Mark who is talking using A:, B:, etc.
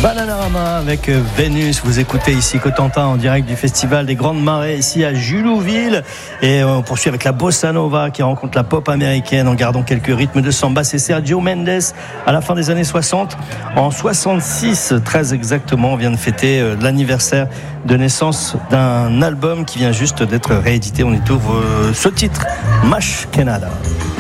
A: Bananarama avec Vénus. Vous écoutez ici Cotentin en direct du Festival des Grandes Marées ici à Julouville. Et on poursuit avec la Bossa Nova qui rencontre la pop américaine en gardant quelques rythmes de samba. C'est Sergio Mendes à la fin des années 60. En 66, très exactement, on vient de fêter l'anniversaire de naissance d'un album qui vient juste d'être réédité. On y trouve ce titre, Mash Canada.